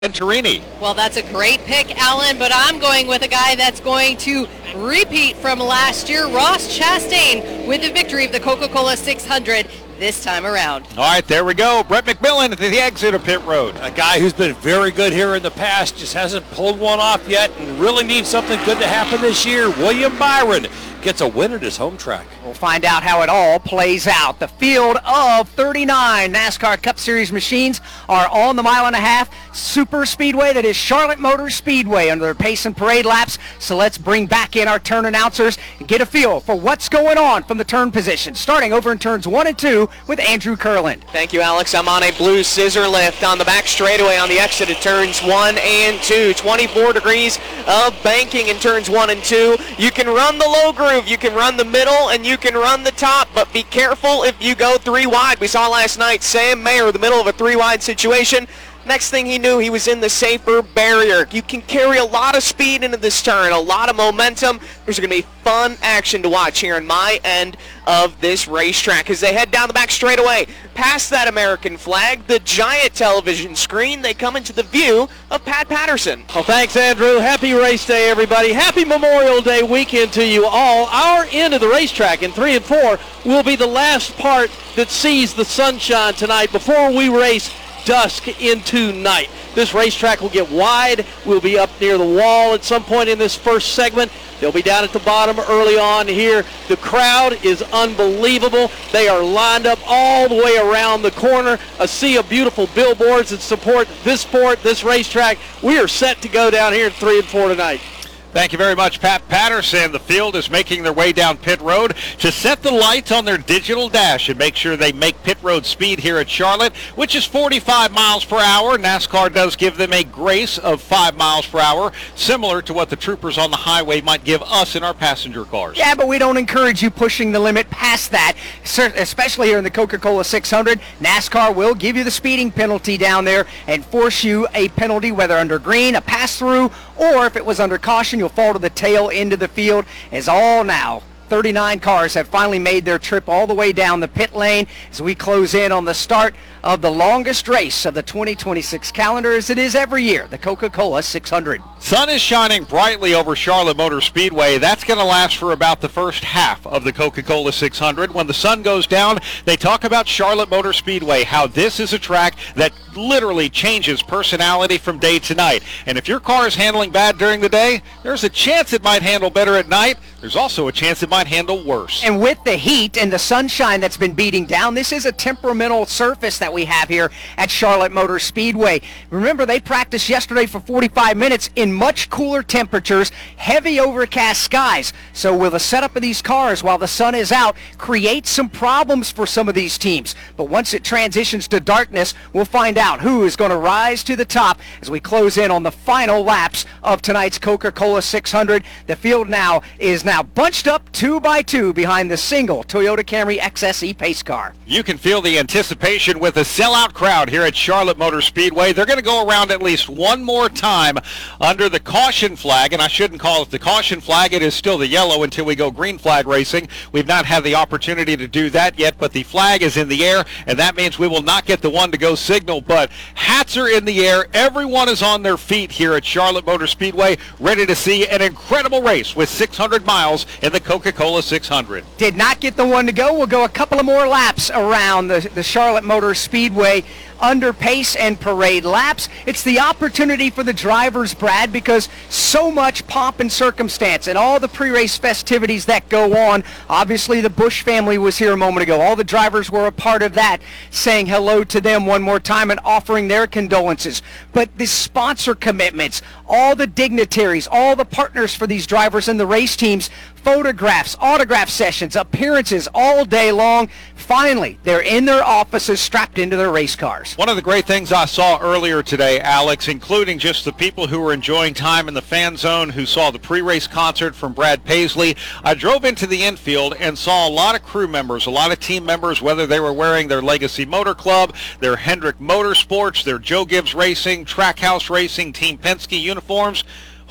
Venturini. Well, that's a great pick, Alan, but I'm going with a guy that's going to repeat from last year, Ross Chastain, with the victory of the Coca-Cola 600 this time around. All right, there we go. Brett McMillan at the exit of pit road. A guy who's been very good here in the past, just hasn't pulled one off yet and really needs something good to happen this year. William Byron gets a win at his home track. We'll find out how it all plays out. The field of 39 NASCAR Cup Series machines are on the mile-and-a-half super speedway that is Charlotte Motor Speedway under their pace and parade laps. So let's bring back in our turn announcers and get a feel for what's going on from the turn position, starting over in turns 1 and 2 with Andrew Kurland. Thank you, Alex. I'm on a blue scissor lift on the back straightaway on the exit of turns 1 and 2. 24 degrees of banking in turns 1 and 2. You can run the low groove, you can run the middle, and you can run the top, but be careful if you go 3 wide. We saw last night Sam Mayer in the middle of a 3 wide situation. Next thing he knew, he was in the safer barrier. You can carry a lot of speed into this turn, a lot of momentum. There's going to be fun action to watch here on my end of this racetrack as they head down the back straightaway. Past that American flag, the giant television screen, they come into the view of Pat Patterson. Well, thanks, Andrew. Happy race day, everybody. Happy Memorial Day weekend to you all. Our end of the racetrack in 3 and 4 will be the last part that sees the sunshine tonight before we race dusk into night. This racetrack will get wide. We'll be up near the wall at some point in this first segment. They'll be down at the bottom early on here. The crowd is unbelievable. They are lined up all the way around the corner. A sea of beautiful billboards that support this sport, this racetrack. We are set to go down here in 3 and 4 tonight. Thank you very much, Pat Patterson. The field is making their way down pit road to set the lights on their digital dash and make sure they make pit road speed here at Charlotte, which is 45 miles per hour. NASCAR does give them a grace of 5 miles per hour, similar to what the troopers on the highway might give us in our passenger cars. Yeah, but we don't encourage you pushing the limit past that, especially here in the Coca-Cola 600. NASCAR will give you the speeding penalty down there and force you a penalty, whether under green, a pass-through, or if it was under caution, you'll fall to the tail end of the field. As all now 39 cars have finally made their trip all the way down the pit lane as we close in on the start of the longest race of the 2026 calendar, as it is every year, the Coca-Cola 600. Sun is shining brightly over Charlotte Motor Speedway. That's going to last for about the first half of the Coca-Cola 600. When the sun goes down, they talk about Charlotte Motor Speedway, how this is a track that literally changes personality from day to night. And if your car is handling bad during the day, there's a chance it might handle better at night. There's also a chance it might handle worse. And with the heat and the sunshine that's been beating down, this is a temperamental surface that we have here at Charlotte Motor Speedway. Remember, they practiced yesterday for 45 minutes in much cooler temperatures, heavy overcast skies. So will the setup of these cars while the sun is out create some problems for some of these teams? But once it transitions to darkness, we'll find out who is going to rise to the top as we close in on the final laps of tonight's Coca-Cola 600. The field now is bunched up 2 by 2 behind the single Toyota Camry XSE pace car. You can feel the anticipation with a sellout crowd here at Charlotte Motor Speedway. They're going to go around at least one more time under the caution flag, and I shouldn't call it the caution flag. It is still the yellow until we go green flag racing. We've not had the opportunity to do that yet, but the flag is in the air, and that means we will not get the one-to-go signal, but hats are in the air. Everyone is on their feet here at Charlotte Motor Speedway, ready to see an incredible race with 600 miles in the Coca-Cola 600. Did not get the one to go. We'll go a couple of more laps around the Charlotte Motor Speedway under pace and parade laps. It's the opportunity for the drivers, Brad, because so much pomp and circumstance and all the pre-race festivities that go on. Obviously, the Busch family was here a moment ago. All the drivers were a part of that, saying hello to them one more time and offering their condolences. But the sponsor commitments, all the dignitaries, all the partners for these drivers and the race teams, photographs, autograph sessions, appearances all day long. Finally, they're in their offices strapped into their race cars. One of the great things I saw earlier today, Alex, including just the people who were enjoying time in the fan zone who saw the pre-race concert from Brad Paisley, I drove into the infield and saw a lot of crew members, a lot of team members, whether they were wearing their Legacy Motor Club, their Hendrick Motorsports, their Joe Gibbs Racing, Trackhouse Racing, Team Penske uniforms.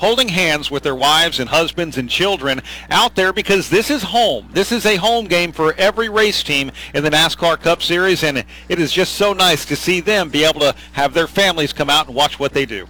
holding hands with their wives and husbands and children out there, because this is home. This is a home game for every race team in the NASCAR Cup Series, and it is just so nice to see them be able to have their families come out and watch what they do.